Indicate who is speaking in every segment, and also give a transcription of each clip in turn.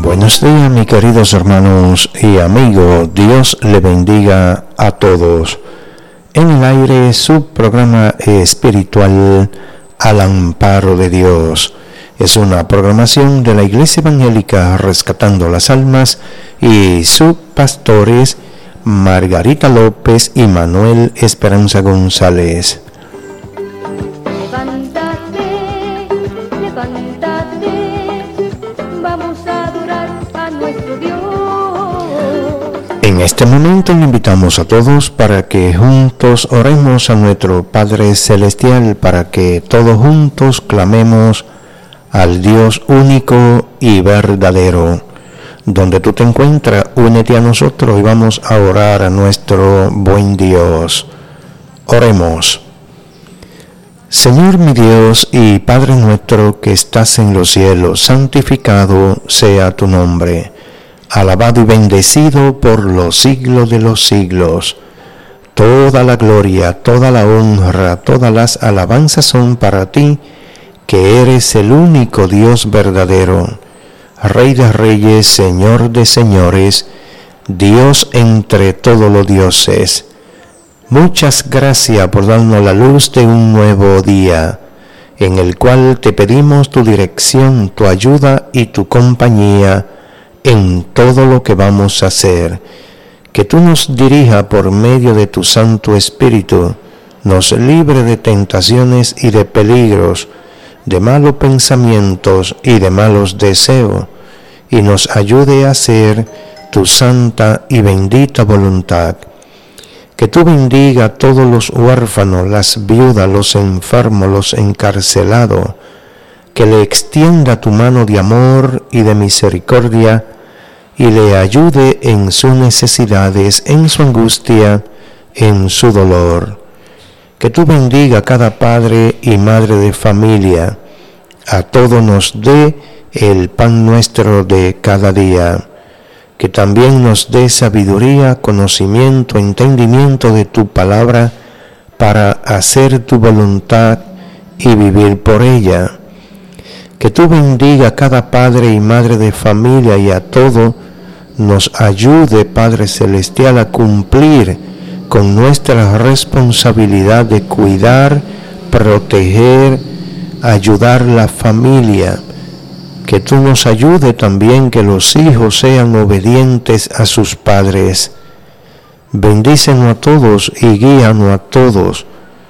Speaker 1: Buenos días, mis queridos hermanos y amigos. Dios le bendiga a todos. En el aire, su programa espiritual Al Amparo de Dios. Es una programación de la Iglesia Evangélica Rescatando las Almas y sus pastores Margarita López y Manuel Esperanza González. En este momento le invitamos a todos para que juntos oremos a nuestro Padre Celestial, para que todos juntos clamemos al Dios único y verdadero. Donde tú te encuentras, únete a nosotros y vamos a orar a nuestro buen Dios. Oremos. Señor mi Dios y Padre nuestro que estás en los cielos, santificado sea tu nombre. Alabado y bendecido por los siglos de los siglos. Toda la gloria, toda la honra, todas las alabanzas son para ti, que eres el único Dios verdadero, Rey de reyes, Señor de señores, Dios entre todos los dioses. Muchas gracias por darnos la luz de un nuevo día, en el cual te pedimos tu dirección, tu ayuda y tu compañía en todo lo que vamos a hacer. Que tú nos dirijas por medio de tu Santo Espíritu, nos libre de tentaciones y de peligros, de malos pensamientos y de malos deseos, y nos ayude a hacer tu santa y bendita voluntad. Que tú bendiga a todos los huérfanos, las viudas, los enfermos, los encarcelados, que le extienda tu mano de amor y de misericordia y le ayude en sus necesidades, en su angustia, en su dolor. Que tú bendiga a cada padre y madre de familia, a todos nos dé el pan nuestro de cada día. Que también nos dé sabiduría, conocimiento, entendimiento de tu palabra para hacer tu voluntad y vivir por ella. Que tú bendiga a cada padre y madre de familia y a todo nos ayude, Padre Celestial, a cumplir con nuestra responsabilidad de cuidar, proteger, ayudar la familia. Que tú nos ayude también que los hijos sean obedientes a sus padres. Bendícenos a todos y guíanos a todos.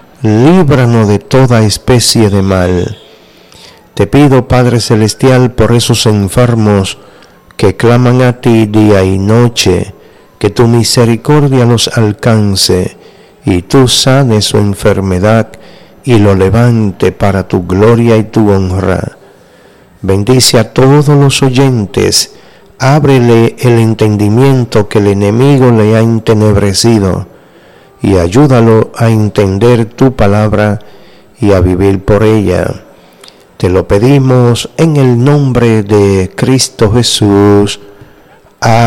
Speaker 1: Líbranos de toda especie de mal. Te pido, Padre Celestial, por esos enfermos que claman a ti día y noche, que tu misericordia los alcance y tú sanes su enfermedad y lo levante para tu gloria y tu honra. Bendice a todos los oyentes, ábrele el entendimiento que el enemigo le ha entenebrecido y ayúdalo a entender tu palabra y a vivir por ella. Te lo pedimos en el nombre de Cristo Jesús. Amén.